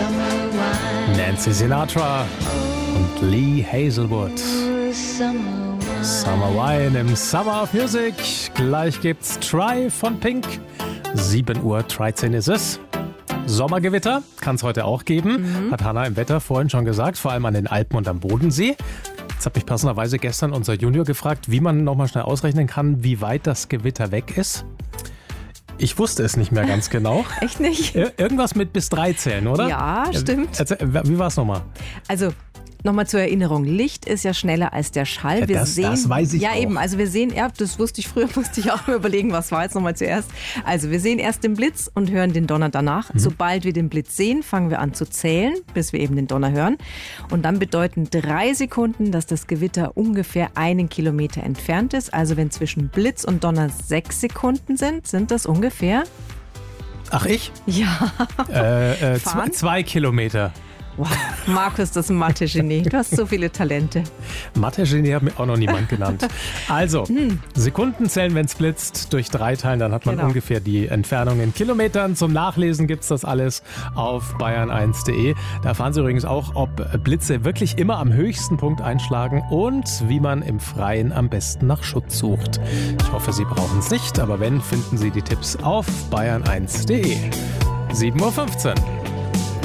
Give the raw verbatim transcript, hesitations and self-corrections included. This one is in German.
Nancy Sinatra und Lee Hazelwood. Summer Wine im Summer of Music. Gleich gibt's Try von Pink. sieben Uhr dreizehn ist es. Sommergewitter kann es heute auch geben, mhm. hat Hanna im Wetter vorhin schon gesagt, vor allem an den Alpen und am Bodensee. Jetzt hat mich passenderweise gestern unser Junior gefragt, wie man nochmal schnell ausrechnen kann, wie weit das Gewitter weg ist. Ich wusste es nicht mehr ganz genau. Echt nicht? Ir- irgendwas mit bis drei zählen, oder? Ja, stimmt. Erzähl, wie war es nochmal? Also, nochmal zur Erinnerung, Licht ist ja schneller als der Schall. Ja, wir das, sehen, das weiß ich Ja, auch. eben, also wir sehen, ja, das wusste ich früher, musste ich auch mal überlegen, was war jetzt nochmal zuerst. Also wir sehen erst den Blitz und hören den Donner danach. Mhm. Sobald wir den Blitz sehen, fangen wir an zu zählen, bis wir eben den Donner hören. Und dann bedeuten drei Sekunden, dass das Gewitter ungefähr einen Kilometer entfernt ist. Also wenn zwischen Blitz und Donner sechs Sekunden sind, sind das ungefähr... Ach, ich? Ja. Äh, äh, zwei, zwei Kilometer. Wow, Markus, das ist ein Mathe-Genie. Du hast so viele Talente. Mathe-Genie hat mir auch noch niemand genannt. Also, hm. Sekunden zählen, wenn es blitzt, durch drei teilen, dann hat man genau. ungefähr die Entfernung in Kilometern. Zum Nachlesen gibt es das alles auf bayern eins punkt de. Da erfahren Sie übrigens auch, ob Blitze wirklich immer am höchsten Punkt einschlagen und wie man im Freien am besten nach Schutz sucht. Ich hoffe, Sie brauchen es nicht, aber wenn, finden Sie die Tipps auf bayern eins punkt de. sieben Uhr fünfzehn.